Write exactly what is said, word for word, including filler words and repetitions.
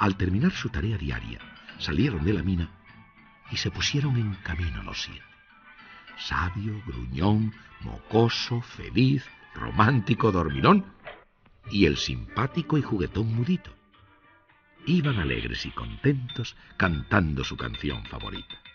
Al terminar su tarea diaria, salieron de la mina y se pusieron en camino los siete. Sabio, gruñón, mocoso, feliz, romántico, dormilón y el simpático y juguetón Mudito. Iban alegres y contentos cantando su canción favorita.